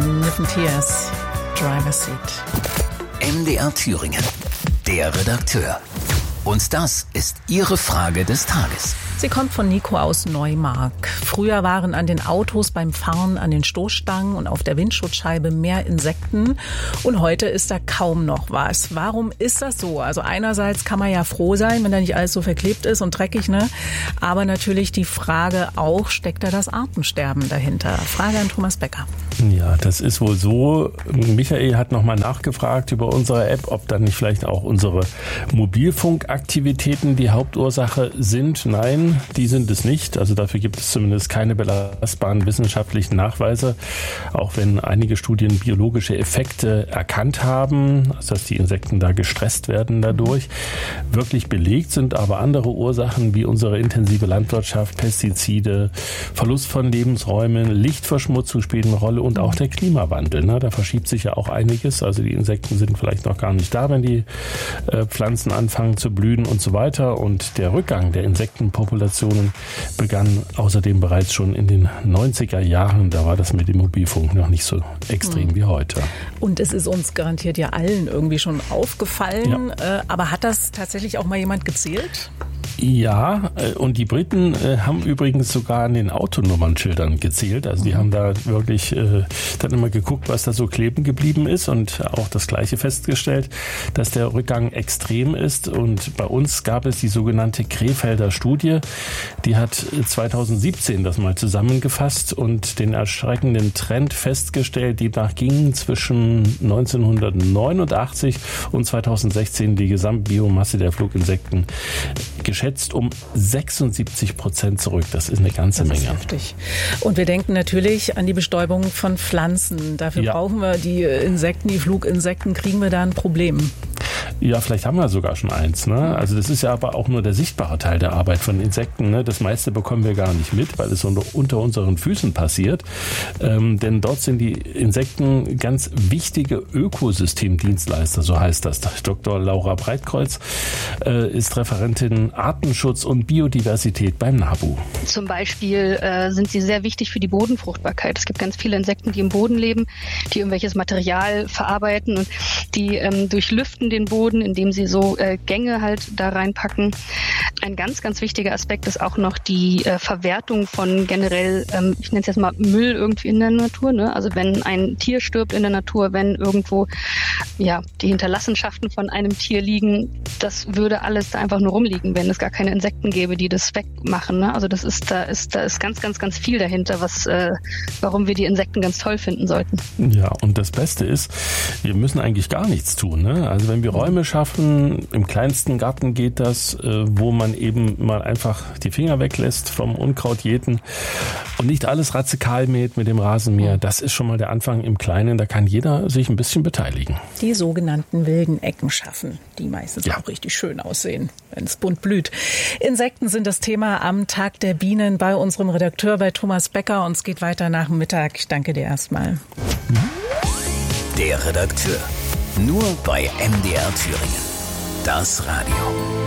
Nippen Tears, Driver's Seat. MDR Thüringen, der Redakteur. Und das ist Ihre Frage des Tages. Sie kommt von Nico aus Neumark. Früher waren an den Autos beim Fahren an den Stoßstangen und auf der Windschutzscheibe mehr Insekten. Und heute ist da kaum noch was. Warum ist das so? Also einerseits kann man ja froh sein, wenn da nicht alles so verklebt ist und dreckig, ne? Aber natürlich die Frage auch, steckt da das Artensterben dahinter? Frage an Thomas Becker. Ja, das ist wohl so. Michael hat nochmal nachgefragt über unsere App, ob dann nicht vielleicht auch unsere Mobilfunkaktivitäten die Hauptursache sind. Nein, die sind es nicht. Also dafür gibt es zumindest keine belastbaren wissenschaftlichen Nachweise. Auch wenn einige Studien biologische Effekte erkannt haben, also dass die Insekten da gestresst werden dadurch. Wirklich belegt sind aber andere Ursachen wie unsere intensive Landwirtschaft, Pestizide, Verlust von Lebensräumen, Lichtverschmutzung spielt eine Rolle und auch der Klimawandel. Ne? Da verschiebt sich ja auch einiges. Also die Insekten sind vielleicht noch gar nicht da, wenn die Pflanzen anfangen zu blühen und so weiter. Und der Rückgang der Insektenpopulationen begann außerdem bereits schon in den 90er Jahren. Da war das mit dem Mobilfunk noch nicht so extrem wie heute. Und es ist uns garantiert ja allen irgendwie schon aufgefallen. Ja. Aber hat das tatsächlich auch mal jemand gezählt? Ja, und die Briten haben übrigens sogar an den Autonummernschildern gezählt. Also die haben da wirklich dann immer geguckt, was da so kleben geblieben ist und auch das Gleiche festgestellt, dass der Rückgang extrem ist. Und bei uns gab es die sogenannte Krefelder Studie. Die hat 2017 das mal zusammengefasst und den erschreckenden Trend festgestellt. Demnach gingen zwischen 1989 und 2016 die Gesamtbiomasse der Fluginsekten geschätzt um 76% zurück. Das ist eine ganze Menge. Das ist heftig. Und wir denken natürlich an die Bestäubung von Pflanzen. Dafür brauchen wir die Insekten, die Fluginsekten. Kriegen wir da ein Problem? Ja, vielleicht haben wir sogar schon eins. Ne? Also das ist ja aber auch nur der sichtbare Teil der Arbeit von Insekten. Ne? Das meiste bekommen wir gar nicht mit, weil es unter unseren Füßen passiert. Denn dort sind die Insekten ganz wichtige Ökosystemdienstleister, so heißt das. Dr. Laura Breitkreuz ist Referentin Artenschutz und Biodiversität beim NABU. Zum Beispiel sind sie sehr wichtig für die Bodenfruchtbarkeit. Es gibt ganz viele Insekten, die im Boden leben, die irgendwelches Material verarbeiten und die durchlüften den Boden, indem sie so Gänge halt da reinpacken. Ein ganz, ganz wichtiger Aspekt ist auch noch die Verwertung von generell, ich nenne es jetzt mal Müll irgendwie in der Natur. Ne? Also wenn ein Tier stirbt in der Natur, wenn irgendwo die Hinterlassenschaften von einem Tier liegen, das würde alles da einfach nur rumliegen, wenn es gar keine Insekten gäbe, die das wegmachen. Ne? Also da ist ganz, ganz, ganz viel dahinter, warum wir die Insekten ganz toll finden sollten. Ja, und das Beste ist, wir müssen eigentlich gar nichts tun. Ne? Also wenn wir Räume schaffen, im kleinsten Garten geht das, wo man eben mal einfach die Finger weglässt vom Unkrautjäten und nicht alles radikal mäht mit dem Rasenmäher. Das ist schon mal der Anfang im Kleinen. Da kann jeder sich ein bisschen beteiligen. Die sogenannten wilden Ecken schaffen, die meistens auch richtig schön aussehen, wenn es bunt blüht. Insekten sind das Thema am Tag der Bienen bei unserem Redakteur, bei Thomas Becker. Und es geht weiter nach dem Mittag. Ich danke dir erstmal. Der Redakteur. Nur bei MDR Thüringen. Das Radio.